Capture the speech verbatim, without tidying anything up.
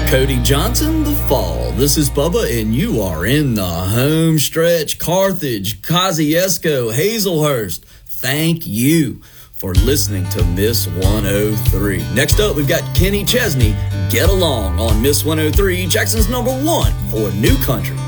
Cody Johnson, The Fall. This is Bubba, and you are in the home stretch. Carthage, Kosciuszko, Hazelhurst, thank you for listening to Miss one oh three. Next up, we've got Kenny Chesney, Get Along on Miss one oh three, Jackson's number one for New Country.